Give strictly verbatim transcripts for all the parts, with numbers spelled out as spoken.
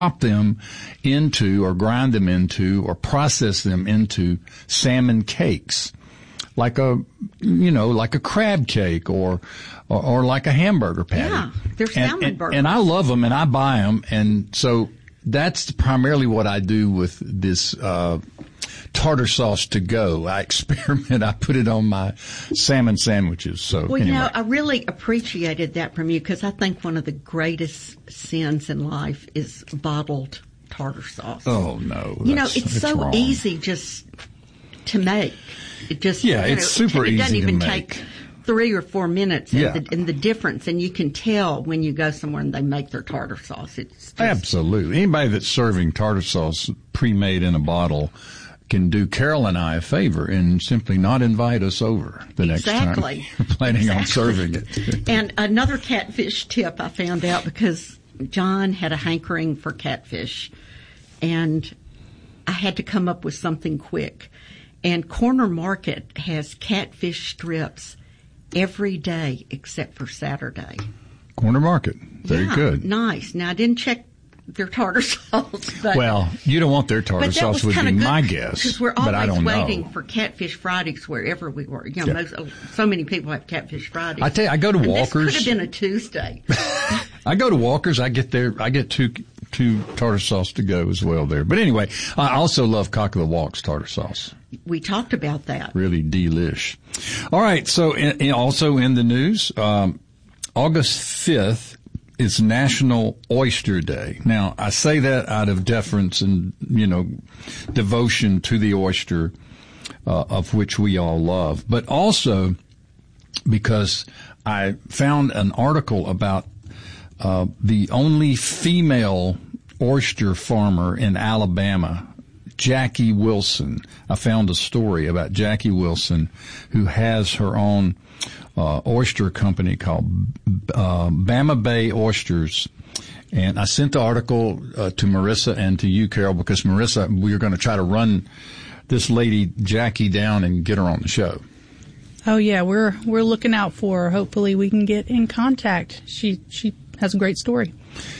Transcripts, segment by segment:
chop them into or grind them into or process them into salmon cakes, like a, you know, like a crab cake or, or, or like a hamburger patty. Yeah, they're salmon and, and, burgers. And I love them and I buy them. And so that's primarily what I do with this, uh, tartar sauce to go. I experiment. I put it on my salmon sandwiches. So well, anyway. you know, I really appreciated that from you because I think one of the greatest sins in life is bottled tartar sauce. Oh no! You know, it's so wrong. easy just to make. It just yeah, you it's know, super it, it easy doesn't even to make. take three or four minutes. Yeah. And the, and the difference, and you can tell when you go somewhere and they make their tartar sauce. It's just, absolutely anybody that's serving tartar sauce pre-made in a bottle can do Carol and I a favor and simply not invite us over the next exactly. time you're planning exactly. on serving it. And another catfish tip I found out because John had a hankering for catfish, and I had to come up with something quick. And Corner Market has catfish strips every day except for Saturday. Corner Market. Very yeah, good. Nice. Now, I didn't check their tartar sauce. But, well, you don't want their tartar but that sauce was would be good, my guess. Because we're but I always don't waiting know. for Catfish Fridays wherever we were. You know, Yeah. most, so many people have Catfish Fridays. I tell you, I go to and Walker's. This could have been a Tuesday. I go to Walker's. I get there. I get two two tartar sauce to go as well there. But anyway, I also love Cock of the Walk's tartar sauce. We talked about that. Really delish. All right. So in, in, also in the news, um, August fifth is National Oyster Day. Now, I say that out of deference and, you know, devotion to the oyster, uh, of which we all love, but also because I found an article about uh, the only female oyster farmer in Alabama, Jackie Wilson. I found a story about Jackie Wilson, who has her own uh, oyster company called uh, Bama Bay Oysters. And I sent the article uh, to Marissa and to you, Carol, because Marissa, we are going to try to run this lady Jackie down and get her on the show. Oh yeah, we're we're looking out for her. Hopefully, we can get in contact. She she has a great story.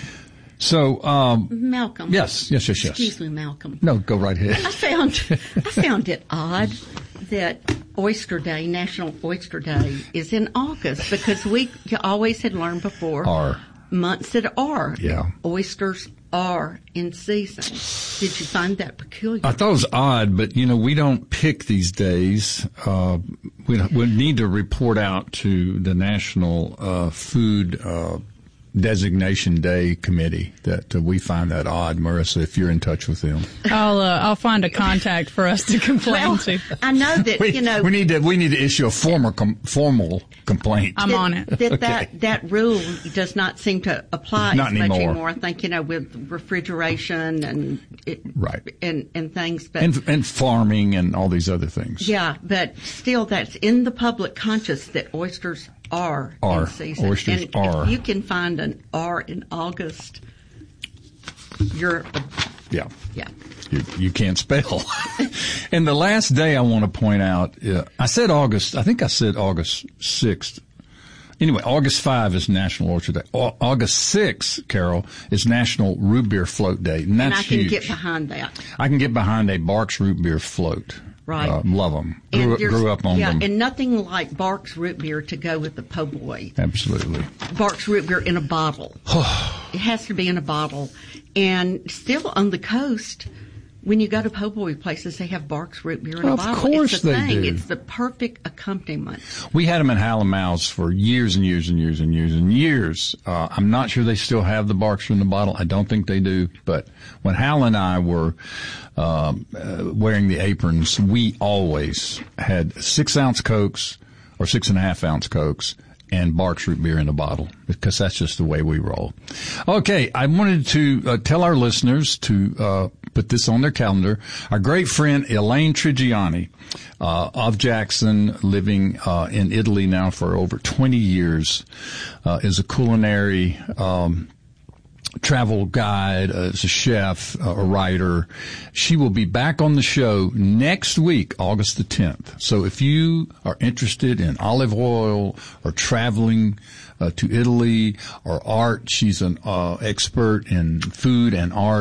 So, um, Malcolm. Yes, yes, yes, yes. Excuse me, Malcolm. No, go right ahead. I found I found it odd that Oyster Day, National Oyster Day, is in August because we always had learned before Are. months that are. Yeah. Oysters are in season. Did you find that peculiar? I thought it was odd, but, you know, we don't pick these days. Uh, we, we need to report out to the National uh, Food uh, Designation Day Committee that uh, we find that odd. Marissa, if you're in touch with them. I'll uh, I'll find a contact for us to complain well, to. I know that, we, you know. We need to, we need to issue a formal, com, formal complaint. I'm that, on it. That, Okay. that that rule does not seem to apply Not as much anymore. anymore. I think, you know, with refrigeration and it, Right. and and things, but And, and farming and all these other things. yeah, but still, that's in the public conscious that oysters are, Are. in season. Oysters and are. If you can find an R in August, you're Yeah. yeah. You, you can't spell. And the last day I want to point out, uh, I said August, I think I said August sixth. Anyway, August fifth is National Oyster Day. Au- August sixth, Carol, is National Root Beer Float Day. And that's and I can huge. get behind that. I can get behind a Barks Root Beer Float. Right. Uh, love them. And Grew, there's- grew up on yeah, them. and nothing like Barks root beer to go with the po' boy. Absolutely. Barks root beer in a bottle. It has to be in a bottle. And still on the coast, when you go to po' boy places, they have Barks root beer in Well, a of bottle. course it's the they thing. do. It's the perfect accompaniment. We had them in Hal and Mal's for years and years and years and years and years. Uh, I'm not sure they still have the Barks in the bottle. I don't think they do. But when Hal and I were um, uh, wearing the aprons, we always had six ounce Cokes or six and a half ounce Cokes and Barks root beer in a bottle, because that's just the way we roll. Okay, I wanted to uh, tell our listeners to uh, put this on their calendar. Our great friend Elaine Trigiani uh, of Jackson, living uh, in Italy now for over twenty years, uh, is a culinary um travel guide, uh, as a chef, uh, a writer. She will be back on the show next week, August the tenth. So if you are interested in olive oil or traveling uh, to Italy or art, she's an uh, expert in food and art.